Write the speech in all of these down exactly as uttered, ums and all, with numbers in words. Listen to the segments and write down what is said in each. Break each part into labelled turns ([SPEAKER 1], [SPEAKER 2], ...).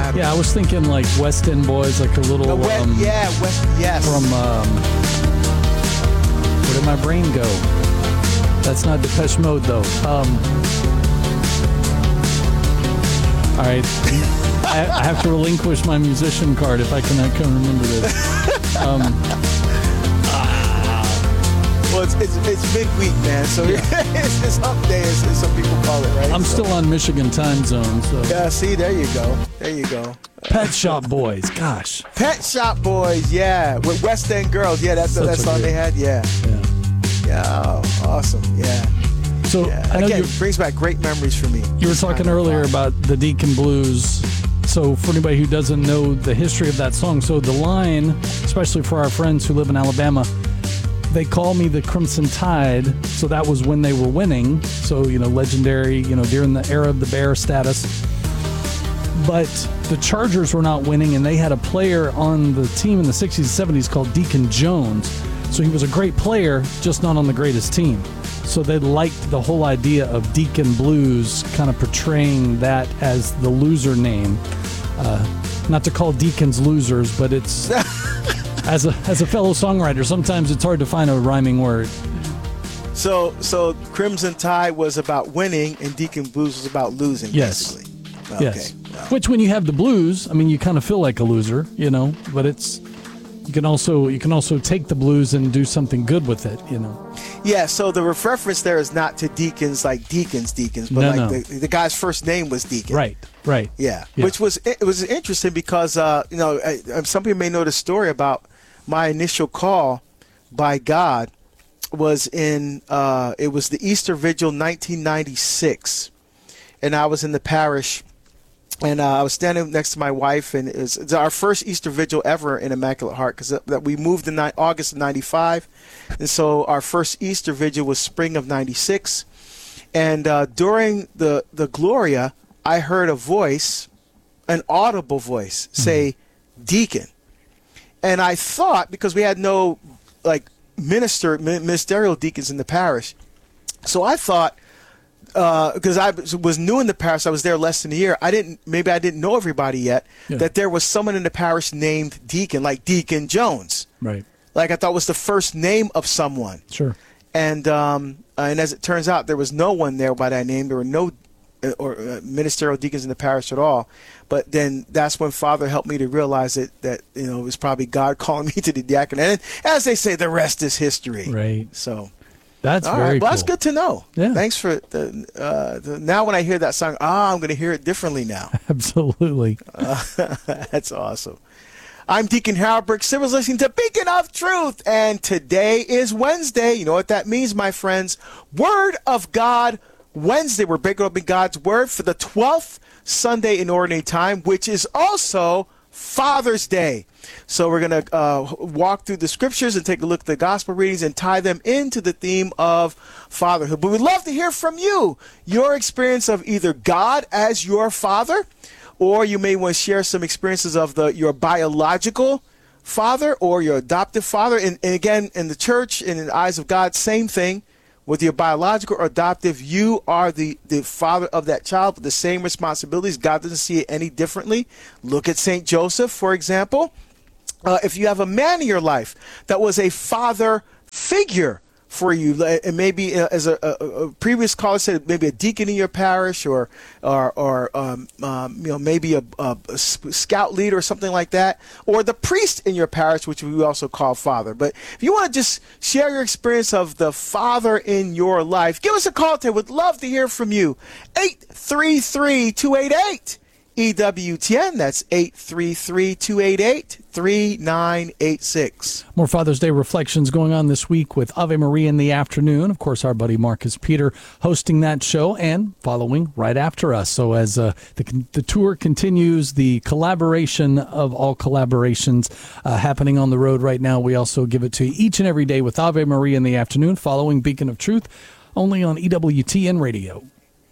[SPEAKER 1] I don't
[SPEAKER 2] Yeah,
[SPEAKER 1] know.
[SPEAKER 2] I was thinking like West End Boys, like a little.
[SPEAKER 1] Uh, we-
[SPEAKER 2] um,
[SPEAKER 1] yeah, West. Yes.
[SPEAKER 2] From um, where did my brain go? That's not Depeche Mode though. Um, all right, I, I have to relinquish my musician card if I can. I can remember this. Um,
[SPEAKER 1] well, it's, it's it's midweek, man. So
[SPEAKER 2] Yeah.
[SPEAKER 1] it's, it's hump day, as, as some people call it, right?
[SPEAKER 2] I'm
[SPEAKER 1] So-
[SPEAKER 2] still on Michigan time zone, so.
[SPEAKER 1] Yeah. See, there you go. There you go.
[SPEAKER 2] Pet Shop Boys, gosh.
[SPEAKER 1] Pet Shop Boys, yeah, with West End Girls, yeah, that's
[SPEAKER 2] Such
[SPEAKER 1] that
[SPEAKER 2] a
[SPEAKER 1] song
[SPEAKER 2] great-
[SPEAKER 1] they had, yeah,
[SPEAKER 2] Yeah.
[SPEAKER 1] yeah, oh, awesome, yeah,
[SPEAKER 2] So
[SPEAKER 1] yeah.
[SPEAKER 2] I know
[SPEAKER 1] Again,
[SPEAKER 2] you.
[SPEAKER 1] brings back great memories for me.
[SPEAKER 2] You were talking earlier about the Deacon Blues. So for anybody who doesn't know the history of that song, so the line, especially for our friends who live in Alabama, they call me the Crimson Tide. So that was when they were winning. So, you know, legendary, you know, during the era of the Bear status. But the Chargers were not winning, and they had a player on the team in the sixties and seventies called Deacon Jones. So he was a great player, just not on the greatest team. So they liked the whole idea of Deacon Blues, kind of portraying that as the loser name. Uh, not to call Deacons losers, but it's as a as a fellow songwriter, sometimes it's hard to find a rhyming word.
[SPEAKER 1] So, so Crimson Tide was about winning, and Deacon Blues was about losing,
[SPEAKER 2] Yes.
[SPEAKER 1] basically. Okay.
[SPEAKER 2] Yes.
[SPEAKER 1] Wow.
[SPEAKER 2] Which, when you have the blues, I mean, you kind of feel like a loser, you know. But it's you can also you can also take the blues and do something good with it, you know.
[SPEAKER 1] Yeah. So the reference there is not to deacons like deacons, deacons, but
[SPEAKER 2] No,
[SPEAKER 1] like
[SPEAKER 2] no.
[SPEAKER 1] The, the guy's first name was Deacon.
[SPEAKER 2] Right. Right.
[SPEAKER 1] Yeah,
[SPEAKER 2] Yeah.
[SPEAKER 1] which was it was interesting because uh, you know I, I- some people may know the story about my initial call by God was in uh, it was the Easter Vigil nineteen ninety-six, and I was in the parish, and uh, I was standing next to my wife, and it was, it's our first Easter Vigil ever in Immaculate Heart because that, that we moved in ni- August of ninety-five, and so our first Easter Vigil was spring of ninety-six, and uh, during the the Gloria, I heard a voice, an audible voice, say, "Deacon," and I thought, because we had no like minister ministerial deacons in the parish, so I thought, because I was new in the parish, I was there less than a year. I didn't maybe I didn't know everybody yet
[SPEAKER 2] Yeah.
[SPEAKER 1] that there was someone in the parish named Deacon, like Deacon Jones.
[SPEAKER 2] Right.
[SPEAKER 1] Like I thought was the first name of someone.
[SPEAKER 2] Sure.
[SPEAKER 1] And um, and as it turns out, there was no one there by that name. There were no uh, or uh, ministerial deacons in the parish at all. But then that's when Father helped me to realize that that you know it was probably God calling me to the diaconate. And as they say, the rest is history.
[SPEAKER 2] Right.
[SPEAKER 1] So
[SPEAKER 2] That's
[SPEAKER 1] all
[SPEAKER 2] very
[SPEAKER 1] right, well,
[SPEAKER 2] cool.
[SPEAKER 1] that's good to know.
[SPEAKER 2] Yeah.
[SPEAKER 1] Thanks for the, uh, the. Now when I hear that song, ah, I'm going to hear it differently now.
[SPEAKER 2] Absolutely.
[SPEAKER 1] That's awesome. I'm Deacon Harold Brooks. You're listening to Beacon of Truth, and today is Wednesday. You know what that means, my friends? Word of God Wednesday. We're breaking open God's Word for the twelfth Sunday in Ordinary Time, which is also Father's Day. So we're going to uh, walk through the scriptures and take a look at the gospel readings and tie them into the theme of fatherhood. But we'd love to hear from you, your experience of either God as your father, or you may want to share some experiences of the your biological father or your adoptive father. And, and again, in the church and in the eyes of God, same thing. Whether you're biological or adoptive, you are the, the father of that child with the same responsibilities. God doesn't see it any differently. Look at Saint Joseph, for example. Uh, if you have a man in your life that was a father figure for you, and maybe uh, as a, a, a previous caller said, maybe a deacon in your parish, or or, or um, um, you know, maybe a, a, a scout leader or something like that, or the priest in your parish, which we also call father. But if you want to just share your experience of the father in your life, give us a call today. We'd love to hear from you. eight three three, two eight eight E W T N. That's eight three three, two eight eight, three nine eight six.
[SPEAKER 2] More Father's Day reflections going on this week with Ave Maria in the afternoon. Of course, our buddy Marcus Peter hosting that show and following right after us. So as uh, the, the tour continues, the collaboration of all collaborations uh, happening on the road right now, we also give it to you each and every day with Ave Maria in the afternoon, following Beacon of Truth, only on E W T N Radio.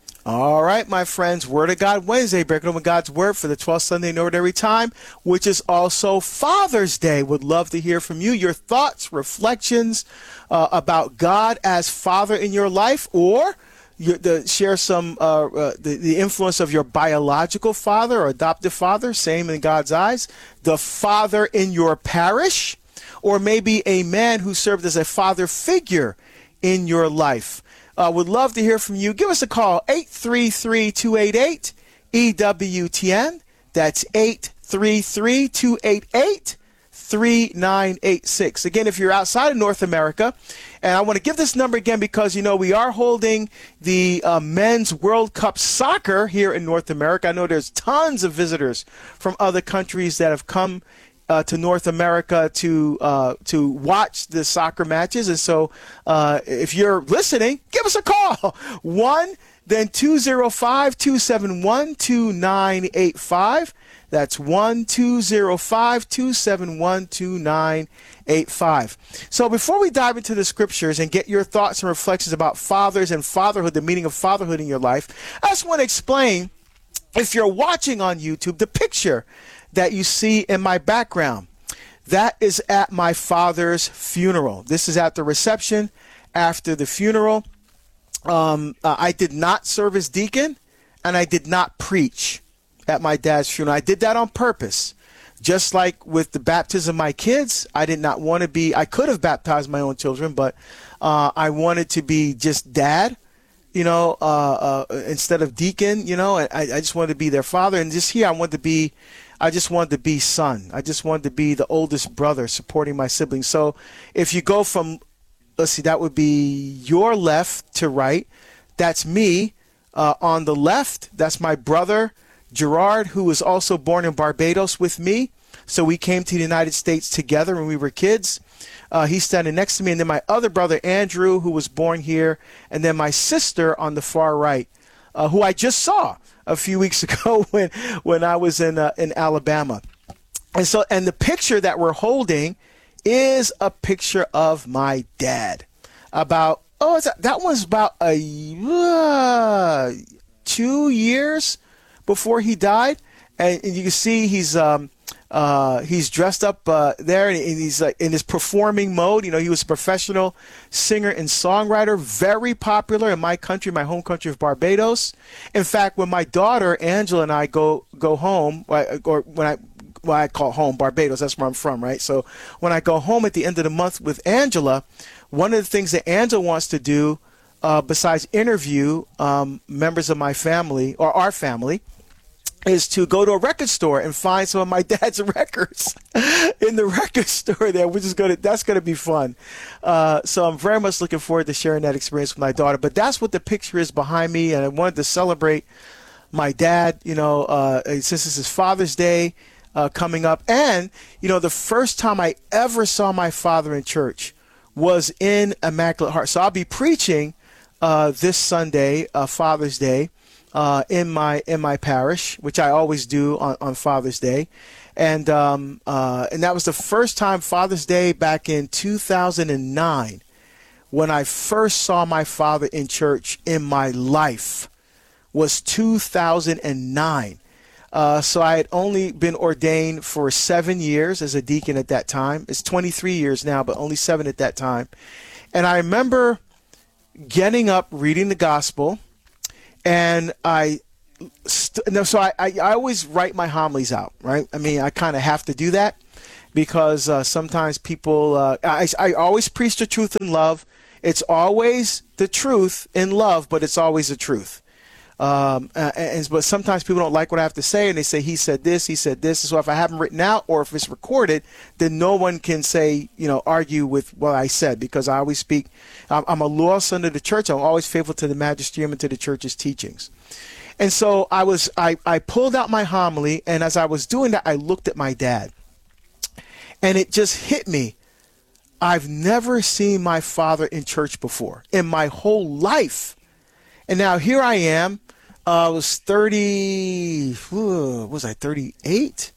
[SPEAKER 1] All right, my friends, Word of God Wednesday, breaking open God's Word for the twelfth Sunday in Ordinary Time, which is also Father's Day. Would love to hear from you, your thoughts, reflections uh, about God as Father in your life, or you, the, share some uh, uh, the, the influence of your biological father or adoptive father, same in God's eyes, the father in your parish, or maybe a man who served as a father figure in your life. Uh, would love to hear from you. Give us a call, eight three three, two eight eight, E W T N. That's eight three three, two eight eight, three nine eight six. Again, if you're outside of North America, and I want to give this number again because, you know, we are holding the uh, Men's World Cup Soccer here in North America. I know there's tons of visitors from other countries that have come uh, to North America to uh, to watch the soccer matches. And so uh, if you're listening, give us a call. One, then two oh five, two seven one, two nine eight five. That's one two zero five, two seven one, two nine eight five. So before we dive into the scriptures and get your thoughts and reflections about fathers and fatherhood, the meaning of fatherhood in your life, I just want to explain, if you're watching on YouTube, the picture that you see in my background. That is at my father's funeral. This is at the reception after the funeral. Um, uh, I did not serve as deacon, and I did not preach at my dad's funeral. I did that on purpose. Just like with the baptism of my kids, I did not want to be, I could have baptized my own children, but uh, I wanted to be just dad, you know, uh, uh, instead of deacon, you know, I, I just wanted to be their father. And just here, I wanted to be, I just wanted to be son. I just wanted to be the oldest brother supporting my siblings. So if you go from, let's see, that would be your left to right. That's me. Uh, on the left, that's my brother, Gerard, who was also born in Barbados with me. So we came to the United States together when we were kids. Uh, he's standing next to me. And then my other brother, Andrew, who was born here. And then my sister on the far right, uh, who I just saw a few weeks ago when, when I was in, uh, in Alabama. And so, and the picture that we're holding is a picture of my dad. About, oh, it's a, that was about a, uh, two years before he died, and, and you can see he's um, uh, he's dressed up uh, there, and he's like in his performing mode. You know, he was a professional singer and songwriter, very popular in my country, my home country of Barbados. In fact, when my daughter Angela and I go go home, or when I well, I call home Barbados, that's where I'm from, right? So when I go home at the end of the month with Angela, one of the things that Angela wants to do, uh, besides interview um, members of my family or our family, is to go to a record store and find some of my dad's records in the record store there, which is going to, that's going to be fun. Uh, so I'm very much looking forward to sharing that experience with my daughter. But that's what the picture is behind me, and I wanted to celebrate my dad, you know, uh, since this is Father's Day uh, coming up. And, you know, the first time I ever saw my father in church was in Immaculate Heart. So I'll be preaching uh, this Sunday, uh, Father's Day, Uh, in my in my parish, which I always do on, on Father's Day, and um, uh, and that was the first time, Father's Day back in two thousand nine, when I first saw my father in church in my life, was two thousand nine. Uh, so I had only been ordained for seven years as a deacon at that time. It's twenty-three years now, but only seven at that time. And I remember getting up, reading the gospel. And I, st- no, so I, I, I always write my homilies out, right? I mean, I kind of have to do that because uh, sometimes people, uh, I, I always preach the truth in love. It's always the truth in love, but it's always the truth. Um, and, and but sometimes people don't like what I have to say, and they say he said this, he said this. So if I haven't written out or if it's recorded, then no one can say, you know, argue with what I said, because I always speak. I'm, I'm a loyal son of the church. I'm always faithful to the magisterium and to the church's teachings. And so I was, I, I pulled out my homily, and as I was doing that, I looked at my dad, and it just hit me. I've never seen my father in church before in my whole life. And now here I am. Uh, I was thirty, what was I, thirty-eight?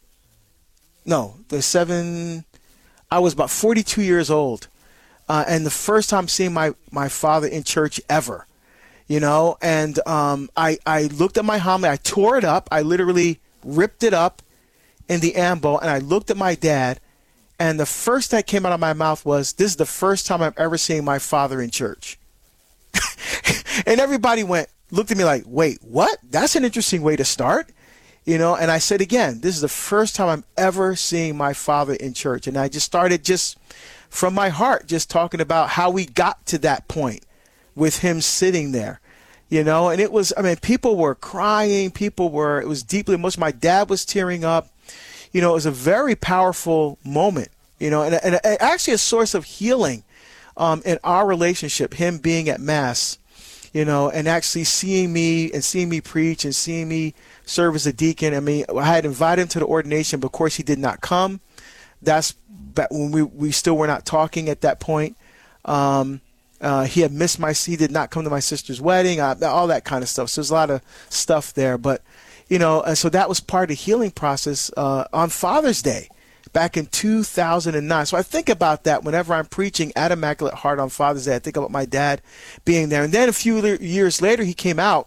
[SPEAKER 1] No, the seven, I was about forty-two years old. Uh, and the first time seeing my, my father in church ever, you know, and um, I, I looked at my homily, I tore it up. I literally ripped it up in the ambo, and I looked at my dad, and the first that came out of my mouth was, this is the first time I've ever seen my father in church. And everybody went, looked at me like, wait, what? That's an interesting way to start. You know, and I said again, this is the first time I'm ever seeing my father in church. And I just started just from my heart, just talking about how we got to that point with him sitting there, you know, and it was, I mean, people were crying. People were, it was deeply emotional. My dad was tearing up. You know, it was a very powerful moment, you know, and, and, and actually a source of healing um, in our relationship, him being at Mass, you know, and actually seeing me and seeing me preach and seeing me serve as a deacon. I mean, I had invited him to the ordination, but of course he did not come. That's when we, we still were not talking at that point. Um, uh, he had missed my, he did not come to my sister's wedding, uh, all that kind of stuff. So there's a lot of stuff there, but, you know, and so that was part of the healing process uh, on Father's Day back in two thousand nine. So I think about that whenever I'm preaching at Immaculate Heart on Father's Day. I think about my dad being there. And then a few years later, he came out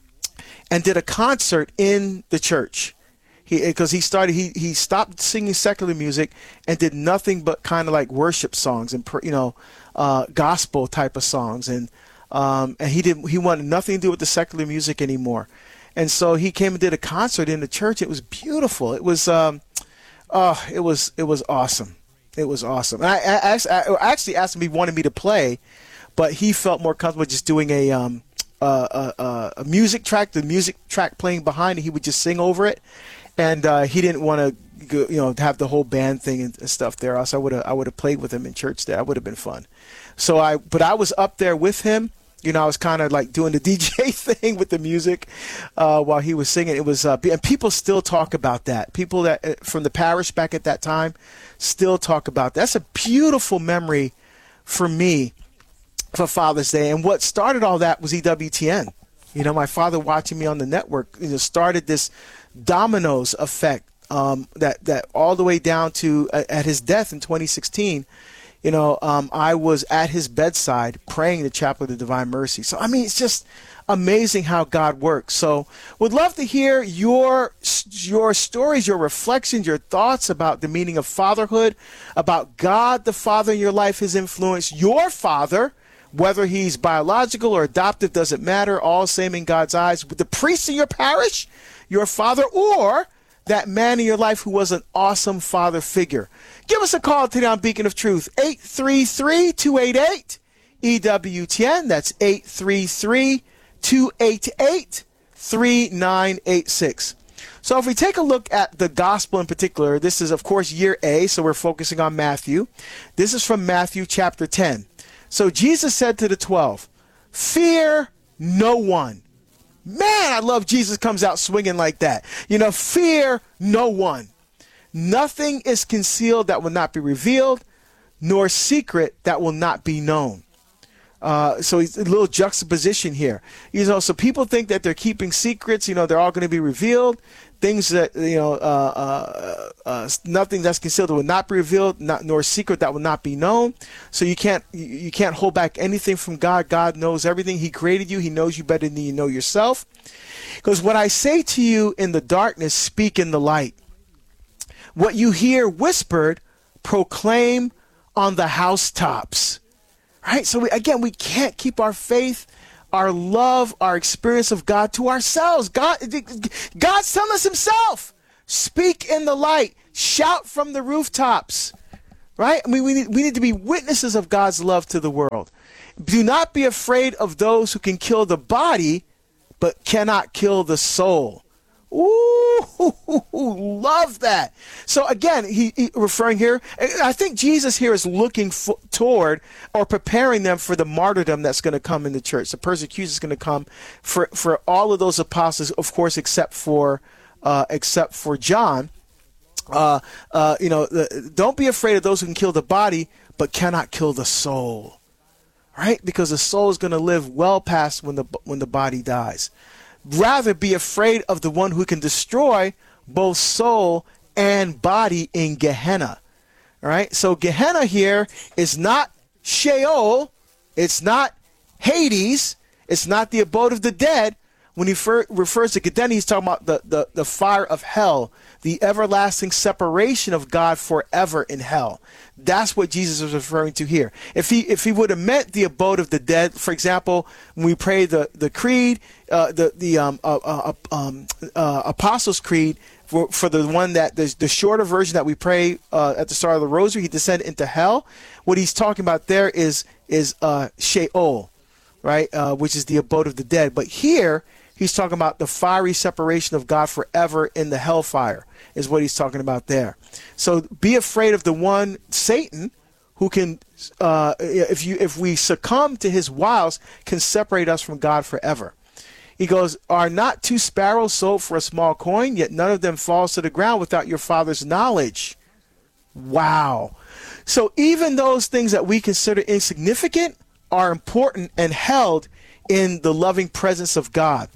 [SPEAKER 1] and did a concert in the church. He, because he started, he he stopped singing secular music and did nothing but kind of like worship songs and you know, uh, gospel type of songs, and um, and he didn't, he wanted nothing to do with the secular music anymore, and so he came and did a concert in the church. It was beautiful. It was, um, oh, it was it was awesome. It was awesome. And I, I, I actually asked him if he wanted me to play, but he felt more comfortable just doing a um uh, a, a music track, the music track playing behind it. He would just sing over it. And uh, he didn't want to, you know, have the whole band thing and stuff there. Else I would have, I would have played with him in church there. That would have been fun. So I, but I was up there with him. You know, I was kind of like doing the D J thing with the music uh, while he was singing. It was, uh, and people still talk about that. People that from the parish back at that time still talk about that. That's a beautiful memory for me for Father's Day. And what started all that was E W T N. You know, my father watching me on the network, you know, started this dominoes effect um, that that all the way down to uh, at his death in twenty sixteen. You know, um, I was at his bedside praying the Chaplet of Divine Mercy. So I mean, it's just amazing how God works. So, would love to hear your your stories, your reflections, your thoughts about the meaning of fatherhood, about God the Father in your life, His influence, your father. Whether he's biological or adoptive, doesn't matter, all same in God's eyes. The priest in your parish, your father, or that man in your life who was an awesome father figure. Give us a call today on Beacon of Truth, eight three three, two eight eight, E W T N. That's eight three three, two eight eight, three nine eight six. So if we take a look at the gospel in particular, this is, of course, year A, so we're focusing on Matthew. This is from Matthew chapter ten. So Jesus said to the twelve, fear no one. Man, I love Jesus comes out swinging like that. You know, fear no one. Nothing is concealed that will not be revealed, nor secret that will not be known. Uh, so it's a little juxtaposition here. You know, so people think that they're keeping secrets, you know, they're all going to be revealed. Things that, you know, uh, uh, uh, nothing that's concealed that will not be revealed, not, nor secret that will not be known. So you can't, you can't hold back anything from God. God knows everything. He created you. He knows you better than you know yourself. Because what I say to you in the darkness, speak in the light. What you hear whispered, proclaim on the housetops. Right? So we, again, we can't keep our faith, our love, our experience of God to ourselves. God, God's telling us himself, speak in the light, shout from the rooftops, right? I mean, we need, we need to be witnesses of God's love to the world. Do not be afraid of those who can kill the body, but cannot kill the soul. Ooh, love that. So again, he, he referring here, I think Jesus here is looking for, toward or preparing them for the martyrdom that's going to come in the church. The persecution is going to come for, for all of those apostles, of course, except for uh, except for John. Uh, uh, you know, the, don't be afraid of those who can kill the body, but cannot kill the soul. Right? Because the soul is going to live well past when the when the body dies. Rather be afraid of the one who can destroy both soul and body in Gehenna. All right. So Gehenna here is not Sheol. It's not Hades. It's not the abode of the dead. when he fer- refers to Gehenna, he's talking about the, the, the fire of hell, the everlasting separation of God forever in hell. That's what Jesus is referring to here. If he if he would have meant the abode of the dead, for example, when we pray the the creed, uh, the the um, uh, uh, um, uh, Apostles' Creed, for, for the one that the, the shorter version that we pray uh, at the start of the Rosary, he descended into hell. What he's talking about there is is uh, Sheol, right, uh, which is the abode of the dead. But here he's talking about the fiery separation of God forever in the hellfire, is what he's talking about there. So be afraid of the one, Satan, who can, uh, if you if we succumb to his wiles, can separate us from God forever. He goes, are not two sparrows sold for a small coin, yet none of them falls to the ground without your Father's knowledge? Wow. So even those things that we consider insignificant are important and held in the loving presence of God.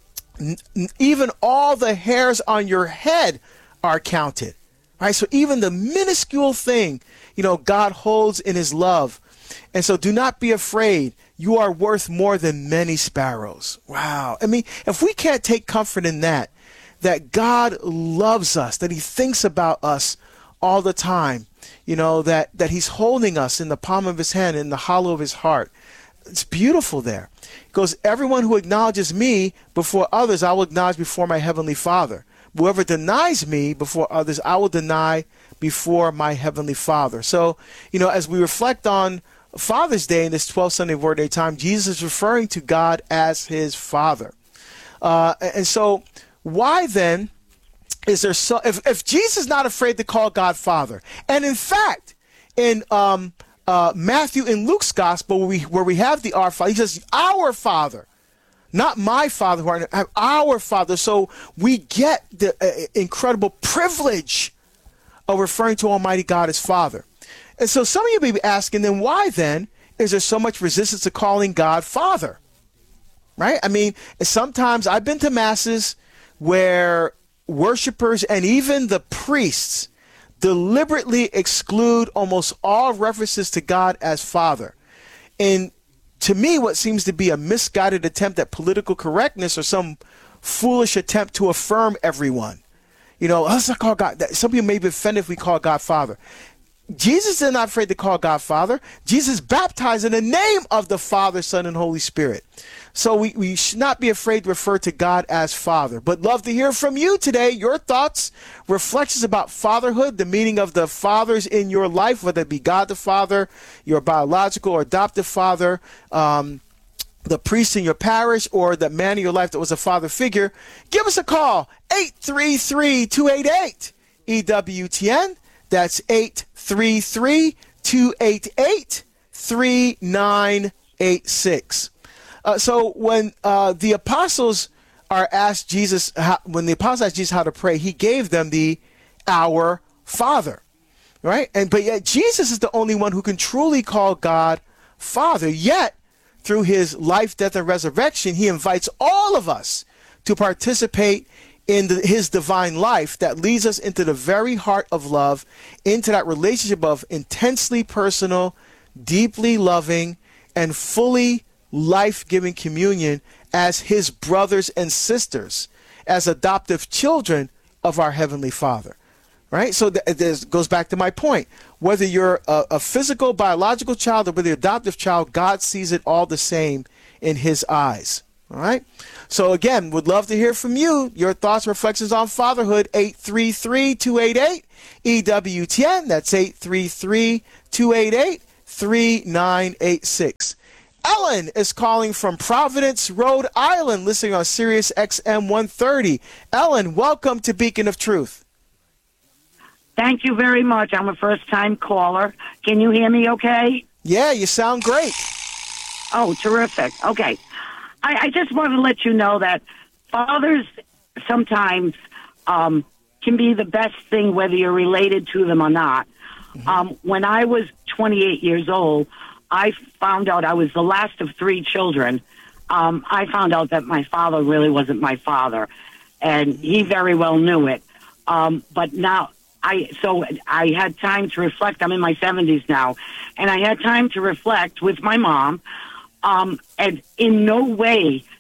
[SPEAKER 1] N- even all the hairs on your head are counted, right? So even the minuscule thing, you know, God holds in his love. And so do not be afraid. You are worth more than many sparrows. Wow. I mean, if we can't take comfort in that, that God loves us, that he thinks about us all the time, you know, that, that he's holding us in the palm of his hand, in the hollow of his heart. It's beautiful there. It goes, everyone who acknowledges me before others, I will acknowledge before my heavenly Father. Whoever denies me before others, I will deny before my heavenly Father. So, you know, as we reflect on Father's Day in this twelfth Sunday of Word Day time, Jesus is referring to God as his Father. Uh, and so why then is there so, if, if Jesus is not afraid to call God Father, and in fact, in um, uh, Matthew and Luke's Gospel, where we, where we have the Our Father, he says, our Father, not my Father, who are in, our Father. So we get the uh, incredible privilege of referring to Almighty God as Father. And so some of you may be asking, then why then is there so much resistance to calling God Father? Right? I mean, sometimes I've been to masses where worshipers and even the priests deliberately exclude almost all references to God as Father. And to me, what seems to be a misguided attempt at political correctness or some foolish attempt to affirm everyone. You know, let's not call God. Some people may be offended if we call God Father. Jesus is not afraid to call God Father. Jesus baptized in the name of the Father, Son, and Holy Spirit. So we, we should not be afraid to refer to God as Father. But love to hear from you today, your thoughts, reflections about fatherhood, the meaning of the fathers in your life, whether it be God the Father, your biological or adoptive father, um, the priest in your parish, or the man in your life that was a father figure. Give us a call, eight three three, two eight eight, E W T N. That's eight three three, two eight eight, three nine eight six. Uh, so when uh, the apostles are asked Jesus, how, when the apostles asked Jesus how to pray, he gave them the Our Father, right? And but yet Jesus is the only one who can truly call God Father. Yet through his life, death, and resurrection, he invites all of us to participate in the, his divine life that leads us into the very heart of love, into that relationship of intensely personal, deeply loving, and fully life-giving communion as his brothers and sisters, as adoptive children of our Heavenly Father. Right? So th- this goes back to my point. Whether you're a, a physical, biological child or whether you're an adoptive child, God sees it all the same in his eyes. All right? So again, would love to hear from you. Your thoughts, reflections on fatherhood, eight three three, two eight eight, E W T N. That's eight three three, two eight eight, three nine eight six. Ellen is calling from Providence, Rhode Island, listening on Sirius X M one thirty. Ellen, welcome to Beacon of Truth.
[SPEAKER 3] Thank you very much. I'm a first-time caller. Can you hear me okay?
[SPEAKER 1] Yeah, you sound great.
[SPEAKER 3] Oh, terrific. Okay. I, I just want to let you know that fathers sometimes um, can be the best thing, whether you're related to them or not. Mm-hmm. Um, when I was twenty-eight years old, I found out I was the last of three children. Um, I found out that my father really wasn't my father, and he very well knew it. Um, but now, I so I had time to reflect. I'm in my seventies now, and I had time to reflect with my mom. Um, and in no way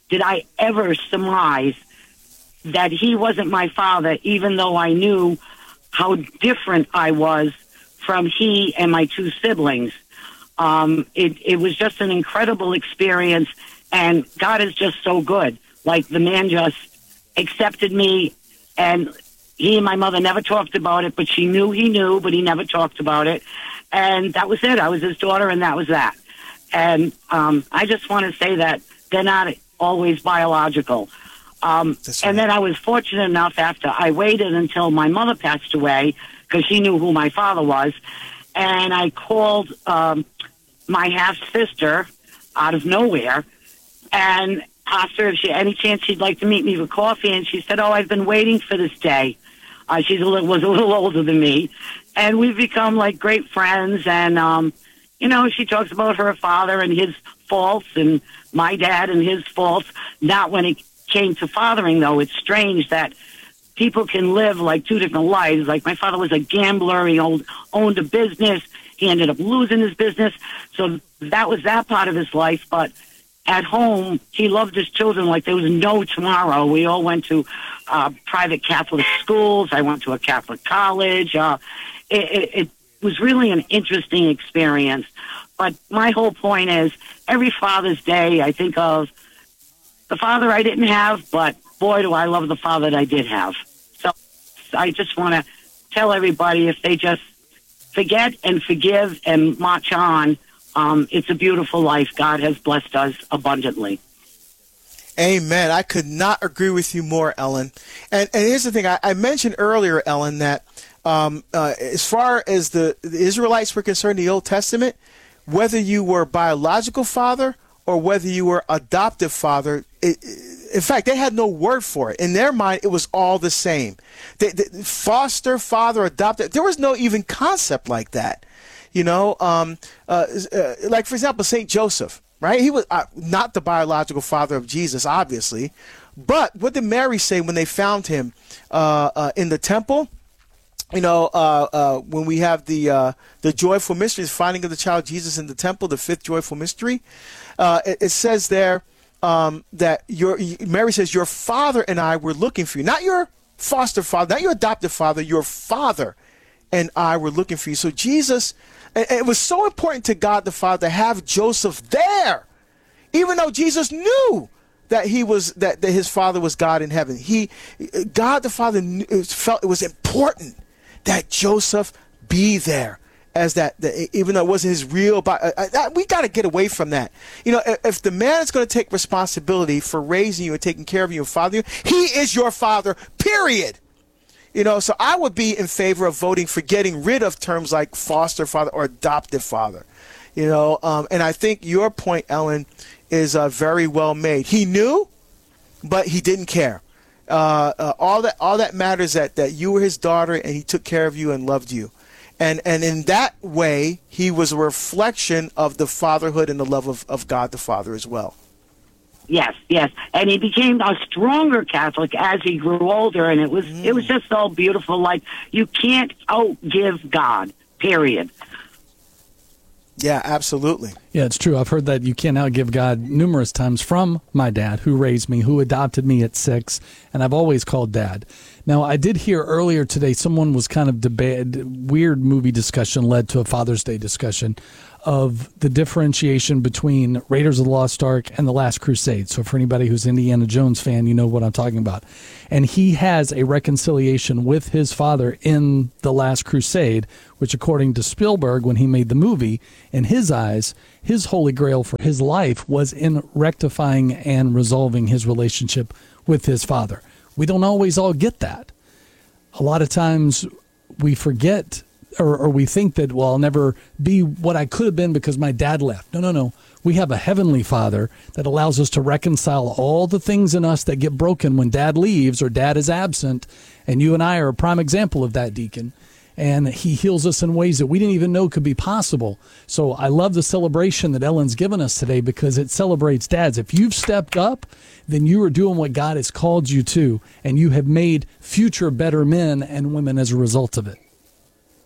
[SPEAKER 3] did I ever surmise that he wasn't my father, even though I knew how different I was from he and my two siblings. Um, it, it was just an incredible experience, and God is just so good. Like, the man just accepted me, and he and my mother never talked about it, but she knew he knew, but he never talked about it. And that was it. I was his daughter, and that was that. And um, I just want to say that they're not always biological. Um,
[SPEAKER 1] right.
[SPEAKER 3] And then I was fortunate enough, after I waited until my mother passed away, because she knew who my father was, and I called um, my half-sister out of nowhere and asked her if she any chance she'd like to meet me for coffee, and she said, oh, I've been waiting for this day. Uh, she was a little older than me, and we've become like great friends, and, um, you know, she talks about her father and his faults and my dad and his faults. Not when it came to fathering, though. It's strange that people can live like two different lives. Like, my father was a gambler. He owned, owned a business. He ended up losing his business. So that was that part of his life. But at home, he loved his children like there was no tomorrow. We all went to uh, private Catholic schools. I went to a Catholic college. Uh, it, it, it was really an interesting experience. But my whole point is, every Father's Day, I think of the father I didn't have, but boy, do I love the father that I did have. So I just want to tell everybody, if they just forget and forgive and march on, um, it's a beautiful life. God has blessed us abundantly.
[SPEAKER 1] Amen. I could not agree with you more, Ellen. And, and here's the thing. I, I mentioned earlier, Ellen, that um, uh, as far as the, the Israelites were concerned in the Old Testament, whether you were biological father or whether you were adoptive father, it, in fact, they had no word for it. In their mind, it was all the same. The, the, foster, father, adoptive, there was no even concept like that. You know, um, uh, uh, like, for example, Saint Joseph, right? He was uh, not the biological father of Jesus, obviously. But what did Mary say when they found him uh, uh, in the temple? You know, uh, uh, when we have the uh, the joyful mystery, the finding of the child Jesus in the temple, the fifth joyful mystery, uh, it, it says there um, that your Mary says, your father and I were looking for you. Not your foster father, not your adoptive father, your father and I were looking for you. So Jesus, it, it was so important to God the Father to have Joseph there, even though Jesus knew that he was that, that his father was God in heaven. He, God the Father knew, felt it was important that Joseph be there, as that, that even though it wasn't his real body. Uh, we got to get away from that. You know, if, if the man is going to take responsibility for raising you and taking care of you and fathering you, he is your father, period. You know, so I would be in favor of voting for getting rid of terms like foster father or adoptive father. You know, um, and I think your point, Ellen, is uh, very well made. He knew, but he didn't care. Uh, uh, all that all that matters that that you were his daughter, and he took care of you and loved you, and and in that way he was a reflection of the fatherhood and the love of, of God the Father as well.
[SPEAKER 3] Yes, yes, and he became a stronger Catholic as he grew older, and it was mm. it was just so beautiful. Like, you can't outgive God, period.
[SPEAKER 1] Yeah, absolutely.
[SPEAKER 2] Yeah, it's true. I've heard that you can't outgive God numerous times from my dad, who raised me, who adopted me at six, and I've always called Dad. Now, I did hear earlier today someone was kind of debate, weird movie discussion led to a Father's Day discussion of the differentiation between Raiders of the Lost Ark and The Last Crusade. So for anybody who's an Indiana Jones fan, you know what I'm talking about. And he has a reconciliation with his father in The Last Crusade, which according to Spielberg, when he made the movie, in his eyes, his holy grail for his life was in rectifying and resolving his relationship with his father. We don't always all get that. A lot of times we forget Or, or we think that, well, I'll never be what I could have been because my dad left. No, no, no. We have a heavenly Father that allows us to reconcile all the things in us that get broken when dad leaves or dad is absent. And you and I are a prime example of that, Deacon. And he heals us in ways that we didn't even know could be possible. So I love the celebration that Ellen's given us today because it celebrates dads. If you've stepped up, then you are doing what God has called you to, and you have made future better men and women as a result of it.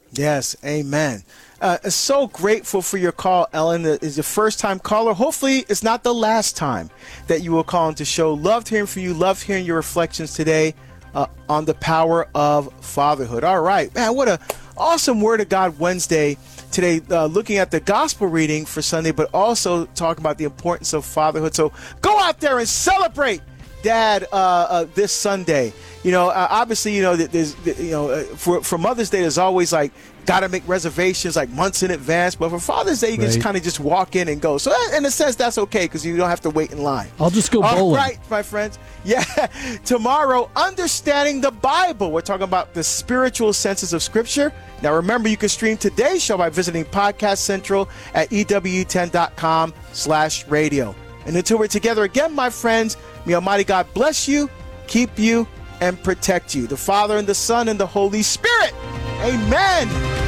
[SPEAKER 1] Yes, amen. Uh, so grateful for your call, Ellen. It is your first-time caller. Hopefully, it's not the last time that you will call into show. Loved hearing from you. Loved hearing your reflections today uh, on the power of fatherhood. All right, man, what a awesome Word of God Wednesday today, uh, looking at the gospel reading for Sunday, but also talking about the importance of fatherhood. So go out there and celebrate Dad uh, uh, this Sunday. You know, uh, obviously, you know, there's, you know, uh, for for Mother's Day, there's always like got to make reservations like months in advance. But for Father's Day, you can
[SPEAKER 2] Right.
[SPEAKER 1] just kind of just walk in and go. So that, in a sense, that's okay because you don't have to wait in line.
[SPEAKER 2] I'll just go
[SPEAKER 1] All
[SPEAKER 2] bowling.
[SPEAKER 1] right, my friends. Yeah. Tomorrow, understanding the Bible. We're talking about the spiritual senses of Scripture. Now, remember, you can stream today's show by visiting Podcast Central at E W ten dot com slash radio. And until we're together again, my friends, may Almighty God bless you, keep you, and protect you. The Father and the Son and the Holy Spirit. Amen.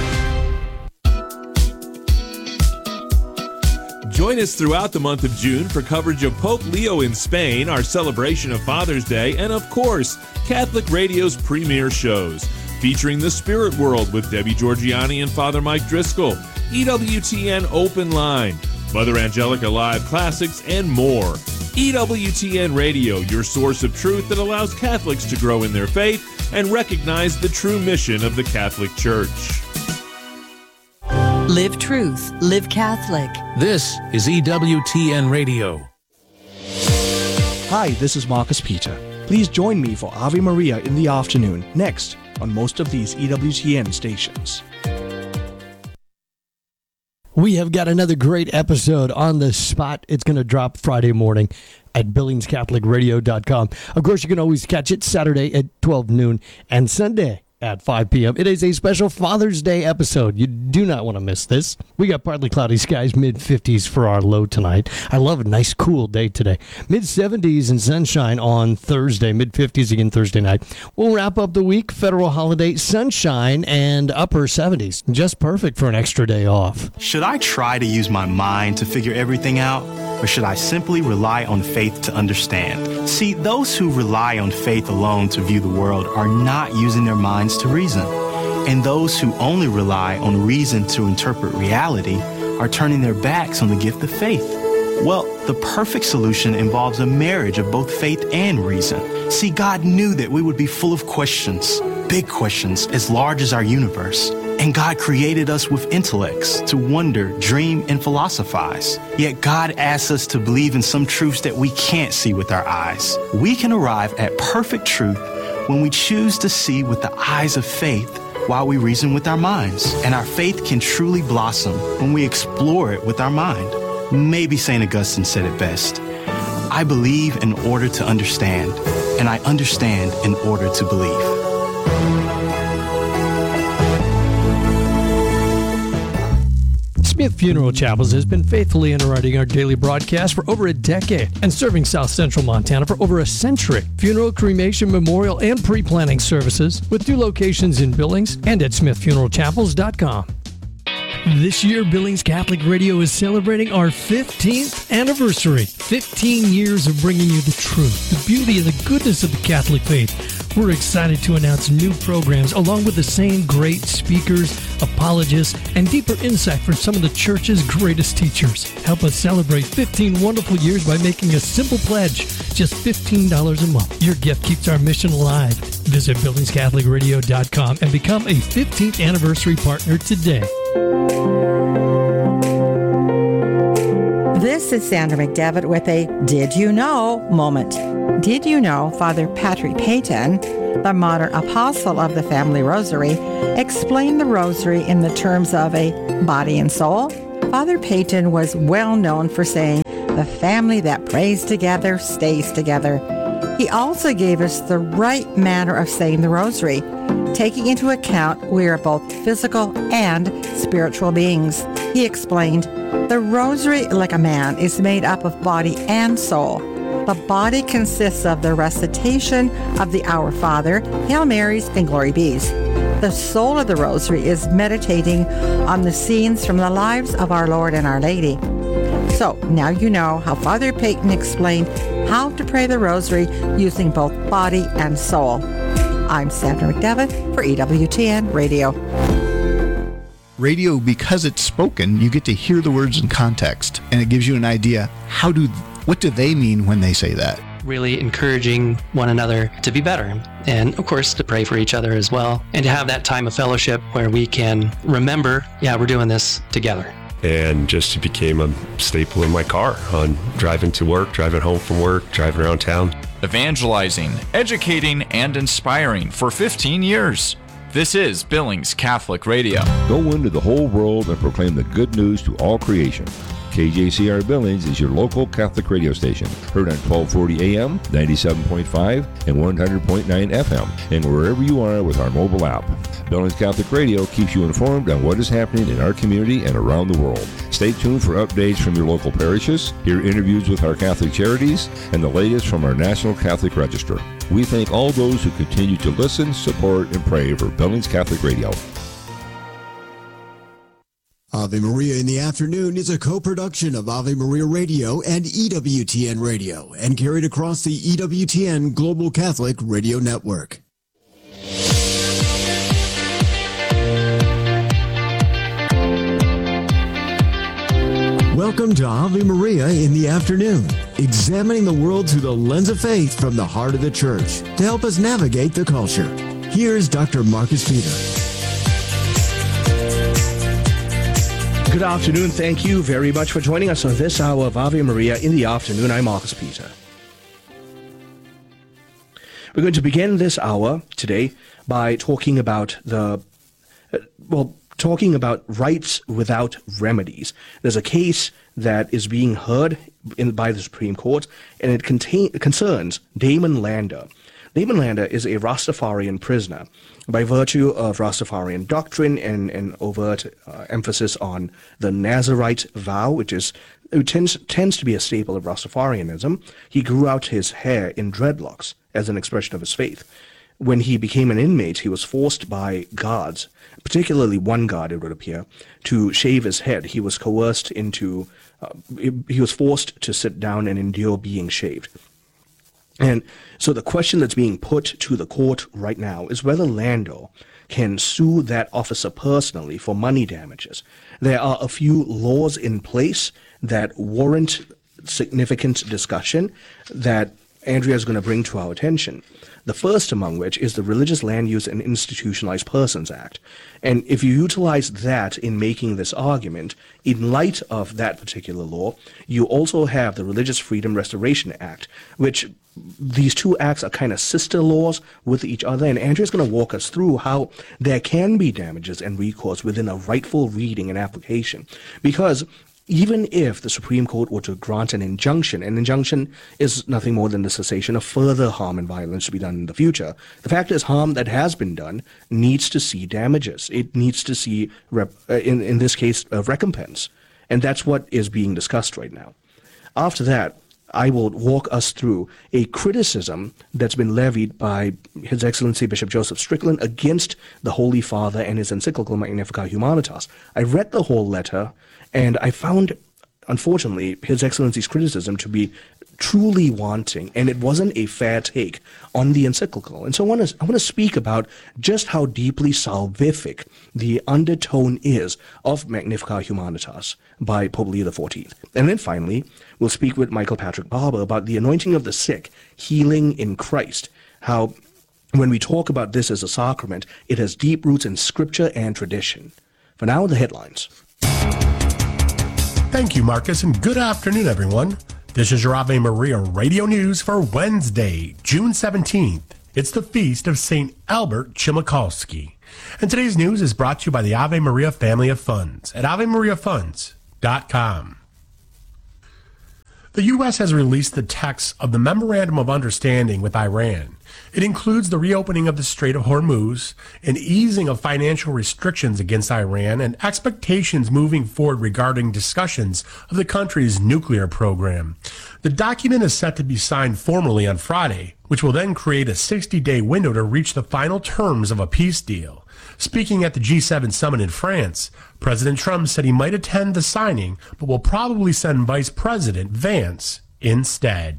[SPEAKER 4] Join us throughout the month of June for coverage of Pope Leo in Spain, our celebration of Father's Day, and of course, Catholic Radio's premier shows, featuring The Spirit World with Debbie Georgiani and Father Mike Driscoll, E W T N Open Line, Mother Angelica Live Classics, and more. E W T N Radio, your source of truth that allows Catholics to grow in their faith and recognize the true mission of the Catholic Church.
[SPEAKER 5] Live truth, live Catholic.
[SPEAKER 6] This is E W T N Radio.
[SPEAKER 7] Hi, this is Marcus Peter. Please join me for Ave Maria in the afternoon, next on most of these E W T N stations.
[SPEAKER 8] We have got another great episode on the spot. It's going to drop Friday morning at billings catholic radio dot com. Of course, you can always catch it Saturday at twelve noon and Sunday at five p.m. It is a special Father's Day episode. You do not want to miss this. We got partly cloudy skies, mid fifties for our low tonight. I love a nice cool day today. mid seventies and sunshine on Thursday, mid fifties again Thursday night. We'll wrap up the week, federal holiday, sunshine, and upper seventies. Just perfect for an extra day off.
[SPEAKER 9] Should I try to use my mind to figure everything out? Or should I simply rely on faith to understand? See, those who rely on faith alone to view the world are not using their minds to reason. And those who only rely on reason to interpret reality are turning their backs on the gift of faith. Well, the perfect solution involves a marriage of both faith and reason. See, God knew that we would be full of questions, big questions as large as our universe. And God created us with intellects to wonder, dream, and philosophize. Yet God asks us to believe in some truths that we can't see with our eyes. We can arrive at perfect truth when we choose to see with the eyes of faith while we reason with our minds. And our faith can truly blossom when we explore it with our mind. Maybe Saint Augustine said it best. I believe in order to understand, and I understand in order to believe.
[SPEAKER 8] Smith Funeral Chapels has been faithfully underwriting our daily broadcast for over a decade and serving South Central Montana for over a century. Funeral, cremation, memorial, and pre-planning services with two locations in Billings and at smith funeral chapels dot com. This year, Billings Catholic Radio is celebrating our fifteenth anniversary. fifteen years of bringing you the truth, the beauty, and the goodness of the Catholic faith. We're excited to announce new programs along with the same great speakers, apologists, and deeper insight from some of the church's greatest teachers. Help us celebrate fifteen wonderful years by making a simple pledge, just fifteen dollars a month. Your gift keeps our mission alive. Visit billings catholic radio dot com and become a fifteenth anniversary partner today.
[SPEAKER 10] This is Sandra McDevitt with a Did You Know moment. Did you know Father Patrick Peyton, the modern apostle of the Family Rosary, explained the Rosary in the terms of a body and soul? Father Peyton was well known for saying, "The family that prays together stays together." He also gave us the right manner of saying the Rosary, taking into account we are both physical and spiritual beings. He explained, "The Rosary, like a man, is made up of body and soul. The body consists of the recitation of the Our Father, Hail Marys, and Glory Bees. The soul of the Rosary is meditating on the scenes from the lives of our Lord and Our Lady." So now you know how Father Peyton explained how to pray the Rosary using both body and soul. I'm Sandra McDevitt for E W T N Radio.
[SPEAKER 11] radio, because it's spoken, you get to hear the words in context, and it gives you an idea, how do, what do they mean when they say that?
[SPEAKER 12] Really encouraging one another to be better. And of course, to pray for each other as well. And to have that time of fellowship where we can remember, yeah, we're doing this together.
[SPEAKER 13] And just became a staple in my car on driving to work, driving home from work, driving around town.
[SPEAKER 14] Evangelizing, educating, and inspiring for fifteen years. This is Billings Catholic Radio.
[SPEAKER 15] Go into the whole world and proclaim the good news to all creation. K J C R Billings is your local Catholic radio station, heard on twelve forty A M, ninety-seven point five, and one hundred point nine F M, and wherever you are with our mobile app. Billings Catholic Radio keeps you informed on what is happening in our community and around the world. Stay tuned for updates from your local parishes, hear interviews with our Catholic charities, and the latest from our National Catholic Register. We thank all those who continue to listen, support, and pray for Billings Catholic Radio.
[SPEAKER 16] Ave Maria in the Afternoon is a co-production of Ave Maria Radio and E W T N Radio and carried across the E W T N Global Catholic Radio Network. Welcome to Ave Maria in the Afternoon, examining the world through the lens of faith from the heart of the Church to help us navigate the culture. Here's Doctor Marcus Peter.
[SPEAKER 7] Good afternoon. Thank you very much for joining us on this hour of Ave Maria in the Afternoon. I'm Marcus Peter. We're going to begin this hour today by talking about the, uh, well, talking about rights without remedies. There's a case that is being heard in, by the Supreme Court, and it contain, concerns Damon Lander. Damon Lander is a Rastafarian prisoner by virtue of Rastafarian doctrine and an overt uh, emphasis on the Nazarite vow, which is it tends, tends to be a staple of Rastafarianism. He grew out his hair in dreadlocks as an expression of his faith. When he became an inmate, he was forced by guards, particularly one guard, it would appear, to shave his head. He was coerced into, uh, he was forced to sit down and endure being shaved. And so the question that's being put to the court right now is whether Lando can sue that officer personally for money damages. There are a few laws in place that warrant significant discussion that Andrea is going to bring to our attention. The first among which is the Religious Land Use and Institutionalized Persons Act. And if you utilize that in making this argument, in light of that particular law, you also have the Religious Freedom Restoration Act, which these two acts are kind of sister laws with each other. And Andrea's going to walk us through how there can be damages and recourse within a rightful reading and application. Because even if the Supreme Court were to grant an injunction, an injunction is nothing more than the cessation of further harm and violence to be done in the future. The fact is, harm that has been done needs to see damages. It needs to see, rep, uh, in, in this case, a recompense. And that's what is being discussed right now. After that, I will walk us through a criticism that's been levied by His Excellency Bishop Joseph Strickland against the Holy Father and his encyclical Magnificat Humanitas. I read the whole letter, and I found, unfortunately, His Excellency's criticism to be truly wanting, and it wasn't a fair take on the encyclical. And so I want to I want to speak about just how deeply salvific the undertone is of Magnificat Humanitas by Pope Leo the fourteenth. And then finally, we'll speak with Michael Patrick Barber about the anointing of the sick, healing in Christ, how when we talk about this as a sacrament, it has deep roots in Scripture and tradition. For now, the headlines.
[SPEAKER 17] Thank you, Marcus, and good afternoon, everyone. This is your Ave Maria Radio News for Wednesday, June seventeenth. It's the feast of Saint Albert Chmikalski. And today's news is brought to you by the Ave Maria family of funds at ave maria funds dot com. The U S has released the text of the Memorandum of Understanding with Iran. It includes the reopening of the Strait of Hormuz, an easing of financial restrictions against Iran, and expectations moving forward regarding discussions of the country's nuclear program. The document is set to be signed formally on Friday, which will then create a sixty-day window to reach the final terms of a peace deal. Speaking at the G seven summit in France, President Trump said he might attend the signing, but will probably send Vice President Vance instead.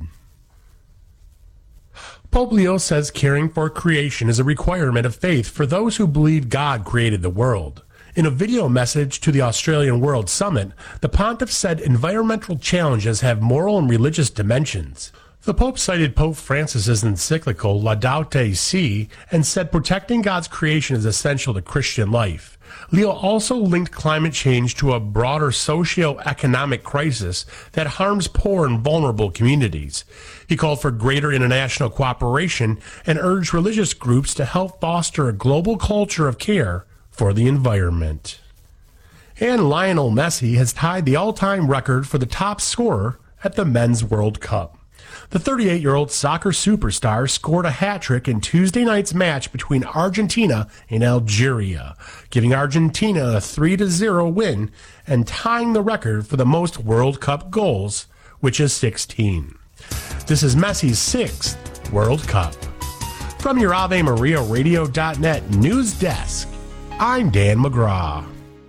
[SPEAKER 17] Pope Leo says caring for creation is a requirement of faith for those who believe God created the world. In a video message to the Australian World Summit, the pontiff said environmental challenges have moral and religious dimensions. The Pope cited Pope Francis's encyclical Laudato Si and said protecting God's creation is essential to Christian life. Leo also linked climate change to a broader socio-economic crisis that harms poor and vulnerable communities. He called for greater international cooperation and urged religious groups to help foster a global culture of care for the environment. And Lionel Messi has tied the all-time record for the top scorer at the Men's World Cup. The thirty-eight-year-old soccer superstar scored a hat-trick in Tuesday night's match between Argentina and Algeria, giving Argentina a three to zero win and tying the record for the most World Cup goals, which is sixteen. This is Messi's sixth World Cup. From your Ave Maria Radio dot net news desk, I'm Dan McGraw.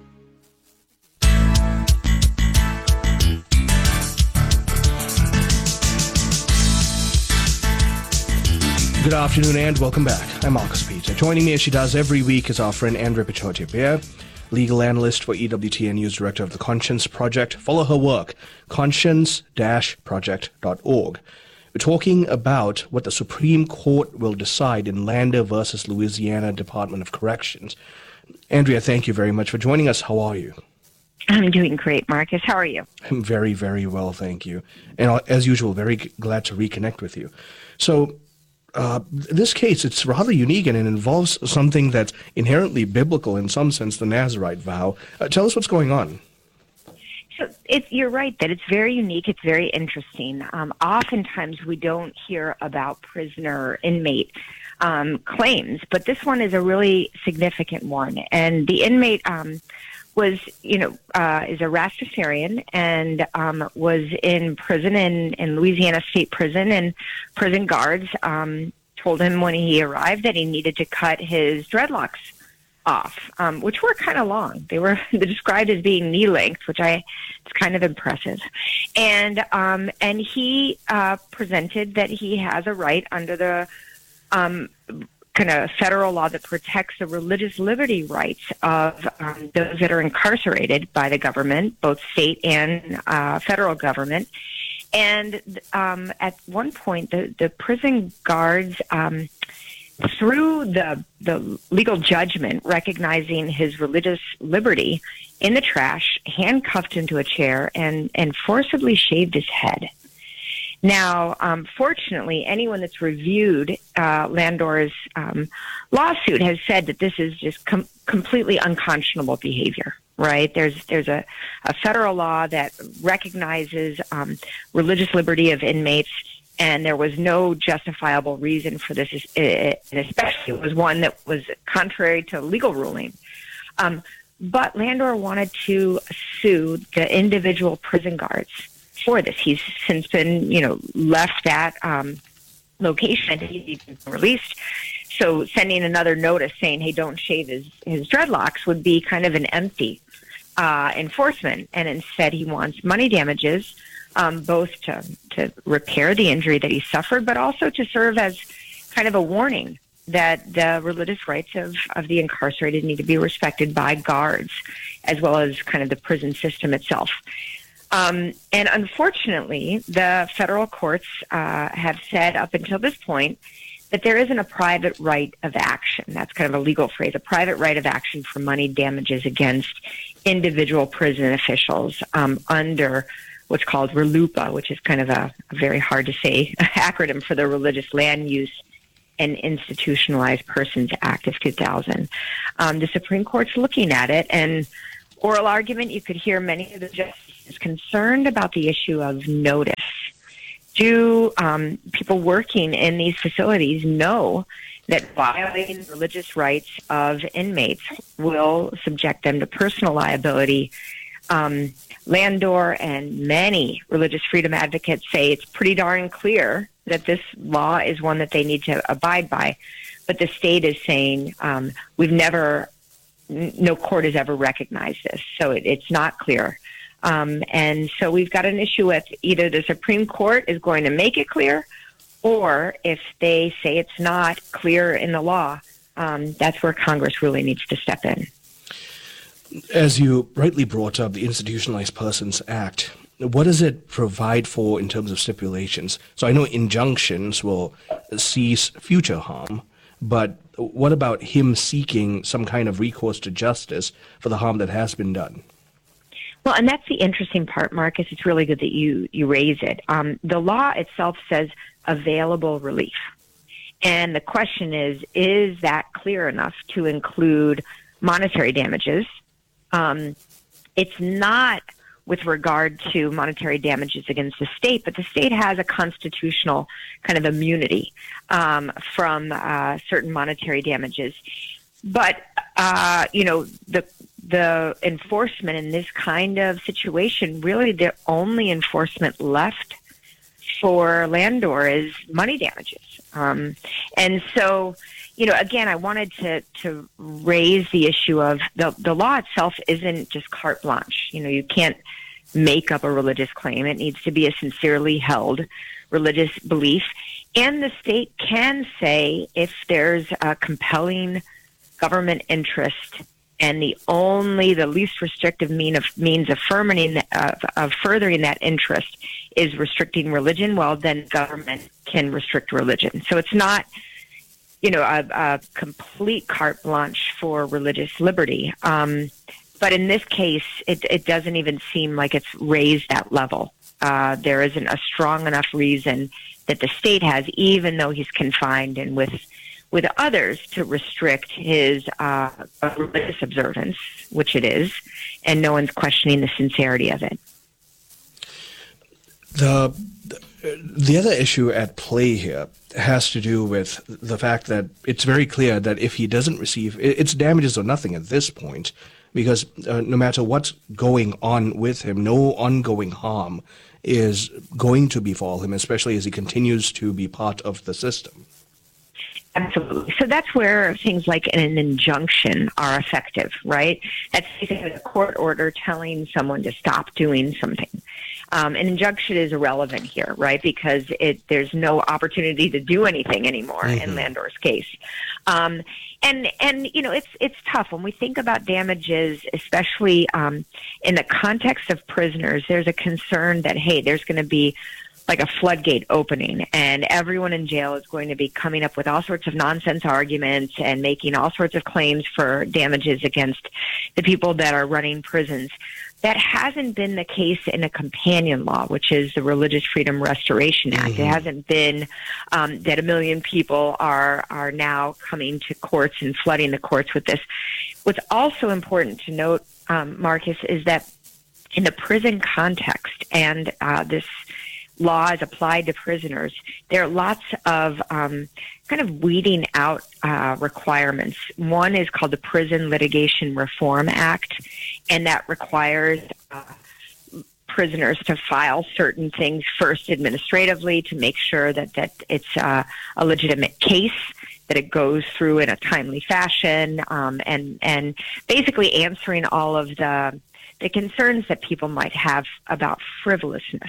[SPEAKER 7] Good afternoon and welcome back. I'm Marcus Peter. Joining me as she does every week is our friend Andrea Pichotia-Beer, legal analyst for E W T N News, director of the Conscience Project. Follow her work, conscience dash project dot org. We're talking about what the Supreme Court will decide in Lander versus Louisiana Department of Corrections. Andrea, thank you very much for joining us. How are you?
[SPEAKER 18] I'm doing great, Marcus. How are you?
[SPEAKER 7] I'm very, very well, thank you. And as usual, very g- glad to reconnect with you. So, Uh, this case, it's rather unique and it involves something that's inherently biblical in some sense, the Nazirite vow. Uh, tell us what's going on.
[SPEAKER 18] So it's, you're right that it's very unique. It's very interesting. Um, oftentimes we don't hear about prisoner inmate um, claims, but this one is a really significant one. And the inmate um, was, you know, uh, is a Rastafarian and um, was in prison in, in Louisiana State Prison, and prison guards um, told him when he arrived that he needed to cut his dreadlocks off, um, which were kind of long. They were described as being knee length, which I it's kind of impressive. And um, and he uh, presented that he has a right under the um, kind of federal law that protects the religious liberty rights of um, those that are incarcerated by the government, both state and uh, federal government. And um, at one point, the, the prison guards, um, through the the legal judgment recognizing his religious liberty, in the trash, handcuffed him to a chair and, and forcibly shaved his head. Now, um, fortunately, anyone that's reviewed uh, Landor's um, lawsuit has said that this is just com- completely unconscionable behavior, right? There's there's a, a federal law that recognizes um, religious liberty of inmates, and there was no justifiable reason for this, and especially it was one that was contrary to legal ruling. Um, but Landor wanted to sue the individual prison guards for this. He's since been, you know, left that um, location and he's been released. So sending another notice saying, hey, don't shave his, his dreadlocks would be kind of an empty uh, enforcement. And instead he wants money damages, um, both to, to repair the injury that he suffered, but also to serve as kind of a warning that the religious rights of, of the incarcerated need to be respected by guards, as well as kind of the prison system itself. Um, and unfortunately, the federal courts uh, have said up until this point that there isn't a private right of action. That's kind of a legal phrase, a private right of action for money damages against individual prison officials um, under what's called RLUIPA, which is kind of a, a very hard to say acronym for the Religious Land Use and Institutionalized Persons Act of two thousand. Um, the Supreme Court's looking at it, and oral argument, you could hear many of the justices concerned about the issue of notice. Do um, people working in these facilities know that violating religious rights of inmates will subject them to personal liability? Um, Landor and many religious freedom advocates say it's pretty darn clear that this law is one that they need to abide by. But the state is saying um, we've never, no court has ever recognized this, so it, it's not clear. Um, and so we've got an issue with either the Supreme Court is going to make it clear, or if they say it's not clear in the law, um, that's where Congress really needs to step in.
[SPEAKER 7] As you rightly brought up, the Institutionalized Persons Act, what does it provide for in terms of stipulations? So I know injunctions will cease future harm, but what about him seeking some kind of recourse to justice for the harm that has been done?
[SPEAKER 18] Well, and that's the interesting part, Marcus. It's really good that you, you raise it. Um, the law itself says available relief. And the question is, is that clear enough to include monetary damages? Um, it's not with regard to monetary damages against the state, but the state has a constitutional kind of immunity um, from uh, certain monetary damages. But, uh, you know, the the enforcement in this kind of situation, really the only enforcement left for Landor is money damages. Um, and so, you know, again, I wanted to, to raise the issue of the, the law itself isn't just carte blanche. You know, you can't make up a religious claim. It needs to be a sincerely held religious belief. And the state can say if there's a compelling government interest and the only, the least restrictive mean of, means of, furthering, of, of furthering that interest is restricting religion, well, then government can restrict religion. So it's not, you know, a, a complete carte blanche for religious liberty. Um, but in this case, it, it doesn't even seem like it's raised that level. Uh, there isn't a strong enough reason that the state has, even though he's confined and with with others, to restrict his uh, religious observance, which it is, and no one's questioning the sincerity of it.
[SPEAKER 7] The the other issue at play here has to do with the fact that it's very clear that if he doesn't receive, it's damages or nothing at this point, because uh, no matter what's going on with him, no ongoing harm is going to befall him, especially as he continues to be part of the system.
[SPEAKER 18] Absolutely. So that's where things like an injunction are effective, right? That's basically a court order telling someone to stop doing something. Um, an injunction is irrelevant here, right? Because it there's no opportunity to do anything anymore mm-hmm. in Landor's case. Um, and and you know it's it's tough when we think about damages, especially um, in the context of prisoners. There's a concern that hey, there's going to be like a floodgate opening, and everyone in jail is going to be coming up with all sorts of nonsense arguments and making all sorts of claims for damages against the people that are running prisons. That hasn't been the case in a companion law, which is the Religious Freedom Restoration Act. Mm-hmm. It hasn't been um, that a million people are are now coming to courts and flooding the courts with this. What's also important to note, um, Marcus, is that in the prison context, and uh, this law is applied to prisoners, there are lots of um, kind of weeding out uh, requirements. One is called the Prison Litigation Reform Act, and that requires uh, prisoners to file certain things first administratively to make sure that, that it's uh, a legitimate case, that it goes through in a timely fashion, um, and, and basically answering all of the, the concerns that people might have about frivolousness.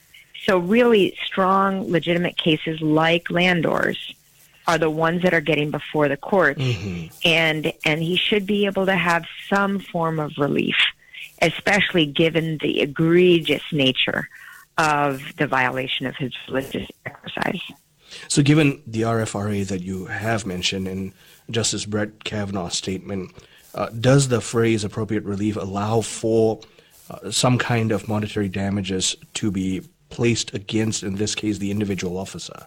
[SPEAKER 18] So really strong, legitimate cases like Landor's are the ones that are getting before the courts, mm-hmm. and and he should be able to have some form of relief, especially given the egregious nature of the violation of his religious exercise.
[SPEAKER 7] So given the R F R A that you have mentioned in Justice Brett Kavanaugh's statement, uh, does the phrase appropriate relief allow for uh, some kind of monetary damages to be placed against, in this case, the individual officer?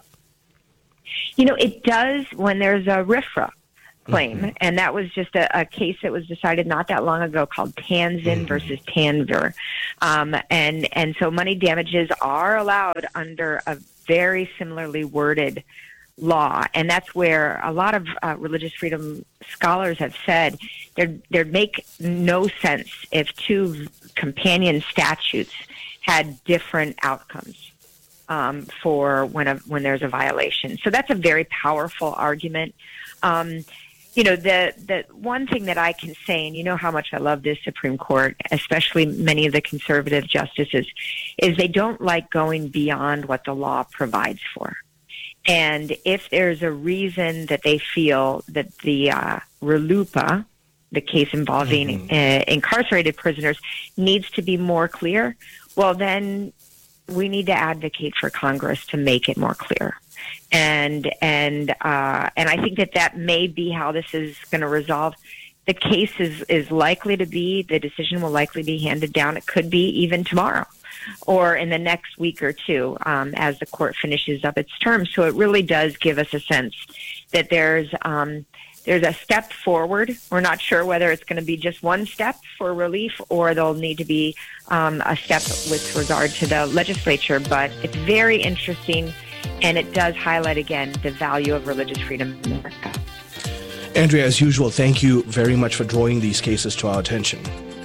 [SPEAKER 18] You know, it does when there's a R F R A claim, mm-hmm. and that was just a, a case that was decided not that long ago called Tanzin mm-hmm. versus Tanvir. Um, and, and so money damages are allowed under a very similarly worded law, and that's where a lot of uh, religious freedom scholars have said there there'd make no sense if two companion statutes had different outcomes um, for when a, when there's a violation. So that's a very powerful argument. Um, you know, the the one thing that I can say, and you know how much I love this Supreme Court, especially many of the conservative justices, is they don't like going beyond what the law provides for. And if there's a reason that they feel that the uh, RLUIPA, the case involving
[SPEAKER 7] Mm-hmm.
[SPEAKER 18] uh, incarcerated prisoners needs to be more clear, well, then we need to advocate for Congress to make it more clear. And and uh, and I think that that may be how this is going to resolve. The case is, is likely to be, the decision will likely be handed down. It could be even tomorrow or in the next week or two um, as the court finishes up its term. So it really does give us a sense that there's um, there's a step forward. We're not sure whether it's going to be just one step for relief or there'll need to be um, a step with regard to the legislature. But it's very interesting, and it does highlight, again, the value of religious freedom in America.
[SPEAKER 7] Andrea, as usual, thank you very much for drawing these cases to our attention.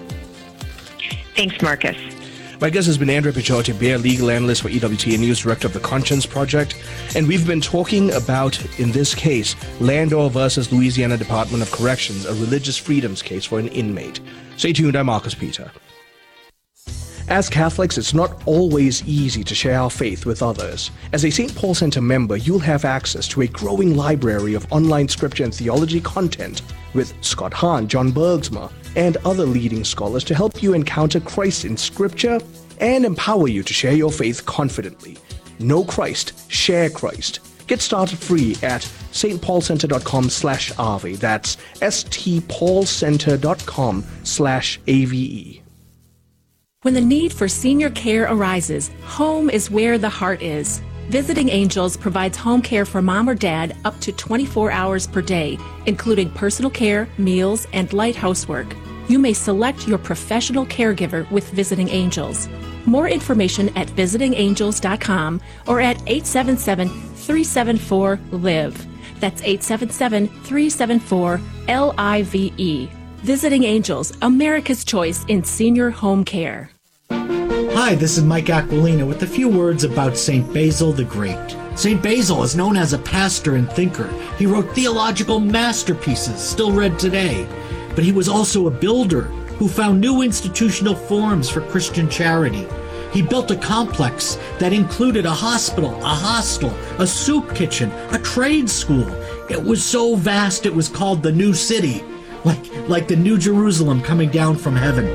[SPEAKER 18] Thanks, Marcus.
[SPEAKER 7] My guest has been Andrea Picciotti, Bayer legal analyst for E W T N News, director of the Conscience Project. And we've been talking about, in this case, Landor versus Louisiana Department of Corrections, a religious freedoms case for an inmate. Stay tuned, I'm Marcus Peter. As Catholics, it's not always easy to share our faith with others. As a Saint Paul Center member, you'll have access to a growing library of online scripture and theology content with Scott Hahn, John Bergsma, and other leading scholars to help you encounter Christ in scripture and empower you to share your faith confidently. Know Christ, share Christ. Get started free at stpaulcenter.com slash AVE. That's stpaulcenter.com slash AVE.
[SPEAKER 19] When the need for senior care arises, home is where the heart is. Visiting Angels provides home care for mom or dad up to twenty-four hours per day, including personal care, meals, and light housework. You may select your professional caregiver with Visiting Angels. More information at visiting angels dot com or at eight seven seven, three seven four, L I V E. That's eight seven seven, three seven four, L I V E. Visiting Angels, America's choice in senior home care.
[SPEAKER 20] Hi, this is Mike Aquilina with a few words about Saint Basil the Great. Saint Basil is known as a pastor and thinker. He wrote theological masterpieces still read today. But he was also a builder who found new institutional forms for Christian charity. He built a complex that included a hospital, a hostel, a soup kitchen, a trade school. It was so vast it was called the New City, like, like the New Jerusalem coming down from heaven.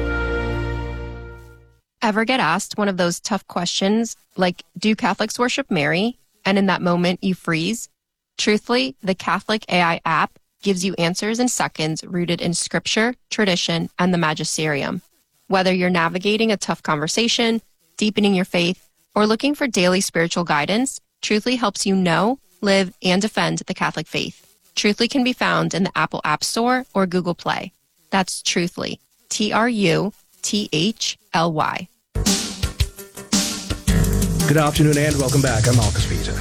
[SPEAKER 21] Ever get asked one of those tough questions like, do Catholics worship Mary? And in that moment you freeze? Truthfully, the Catholic A I app gives you answers in seconds rooted in scripture, tradition, and the magisterium. Whether you're navigating a tough conversation, deepening your faith, or looking for daily spiritual guidance, Truthfully helps you know, live, and defend the Catholic faith. Truthfully can be found in the Apple App Store or Google Play. That's Truthfully, T R U T H L Y.
[SPEAKER 7] Good afternoon and welcome back. I'm Marcus Peter.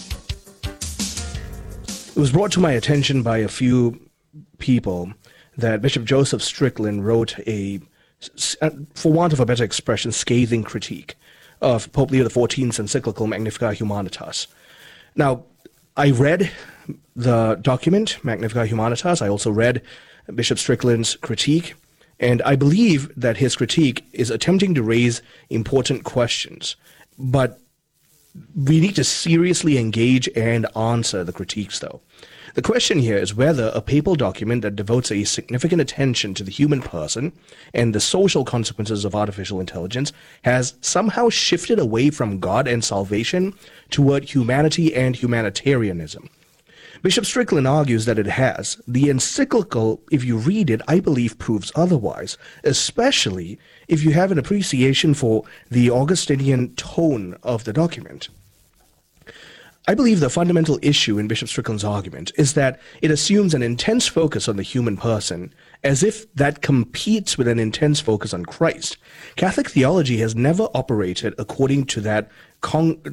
[SPEAKER 7] It was brought to my attention by a few people that Bishop Joseph Strickland wrote a, for want of a better expression, scathing critique of Pope Leo the fourteenth's encyclical Magnificat Humanitas. Now, I read the document, Magnificat Humanitas. I also read Bishop Strickland's critique, and I believe that his critique is attempting to raise important questions. But we need to seriously engage and answer the critiques, though. The question here is whether a papal document that devotes a significant attention to the human person and the social consequences of artificial intelligence has somehow shifted away from God and salvation toward humanity and humanitarianism. Bishop Strickland argues that it has. The encyclical, if you read it, I believe proves otherwise, especially if you have an appreciation for the Augustinian tone of the document. I believe the fundamental issue in Bishop Strickland's argument is that it assumes an intense focus on the human person, as if that competes with an intense focus on Christ. Catholic theology has never operated according to that con-